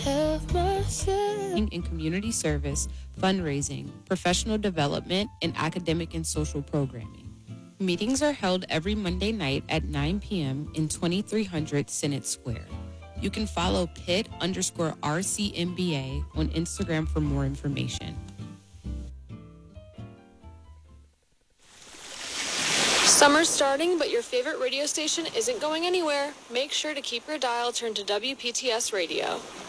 In community service, fundraising, professional development, and academic and social programming. Meetings are held every Monday night at 9 p.m. in 2300 Senate Square. You can follow Pitt_RCMBA on Instagram for more information. Summer's starting, but your favorite radio station isn't going anywhere. Make sure to keep your dial turned to WPTS Radio.